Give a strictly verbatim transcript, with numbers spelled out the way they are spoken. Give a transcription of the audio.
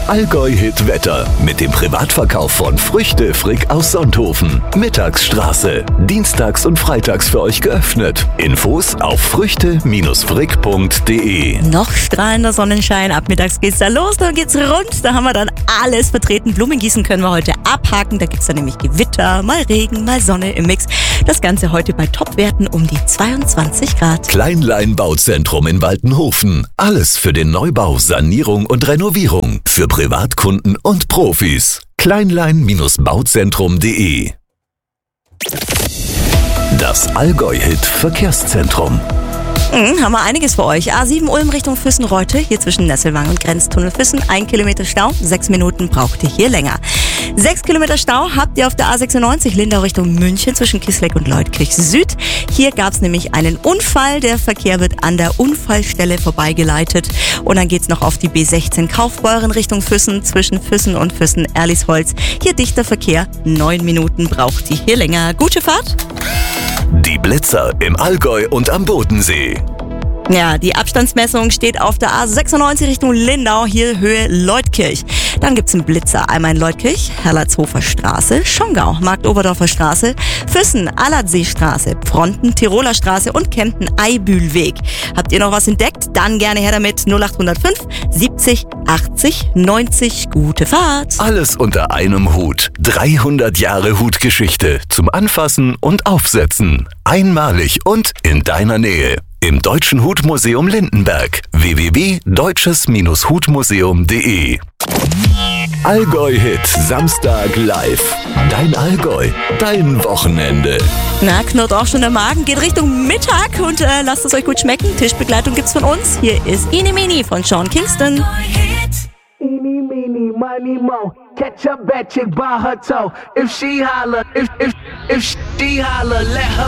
Allgäu-Hit-Wetter mit dem Privatverkauf von Früchte Frick aus Sonthofen. Mittagsstraße. Dienstags und freitags für euch geöffnet. Infos auf früchte frick punkt de. Noch strahlender Sonnenschein. Ab mittags geht's da los, dann geht's rund. Da haben wir dann alles vertreten. Blumengießen können wir heute abhaken. Da gibt's dann nämlich Gewitter, mal Regen, mal Sonne im Mix. Das Ganze heute bei Topwerten um die zweiundzwanzig Grad. Kleinlein Bauzentrum in Waltenhofen. Alles für den Neubau, Sanierung und Renovierung. Für Privatkunden und Profis. kleinlein bauzentrum punkt de. Das Allgäu-Hit Verkehrszentrum. Mhm, haben wir einiges für euch. A sieben Ulm Richtung Füssen-Reute, hier zwischen Nesselwang und Grenztunnel Füssen. Ein Kilometer Stau, sechs Minuten braucht ihr hier länger. Sechs Kilometer Stau habt ihr auf der A sechsundneunzig Lindau Richtung München zwischen Kissleck und Leutkirch Süd. Hier gab es nämlich einen Unfall. Der Verkehr wird an der Unfallstelle vorbeigeleitet. Und dann geht's noch auf die B sechzehn Kaufbeuren Richtung Füssen zwischen Füssen und Füssen-Erlisholz. Hier dichter Verkehr, neun Minuten braucht ihr hier länger. Gute Fahrt! Die Blitzer im Allgäu und am Bodensee. Ja, die Abstandsmessung steht auf der A sechsundneunzig Richtung Lindau, hier Höhe Leutkirch. Dann gibt's einen Blitzer, einmal in Leutkirch, Herlertshofer Straße, Schongau, Marktoberdorfer Straße, Füssen, Allertseestraße, Fronten, Tiroler Straße und Kempten-Eibühlweg. Habt ihr noch was entdeckt? Dann gerne her damit. null acht null fünf siebzig achtzig neunzig. Gute Fahrt! Alles unter einem Hut. dreihundert Jahre Hutgeschichte. Zum Anfassen und Aufsetzen. Einmalig und in deiner Nähe. Im Deutschen Hutmuseum Lindenberg. w w w punkt deutsches hutmuseum punkt de. Allgäu-Hit Samstag live. Dein Allgäu, dein Wochenende. Na, knurrt auch schon der Magen, geht Richtung Mittag und äh, lasst es euch gut schmecken. Tischbegleitung gibt's von uns. Hier ist Eeny Meeny von Sean Kingston. Eeny, meeny, money, mo. Catch a bad chick by her toe. If she holler, if, if, if she holler, let her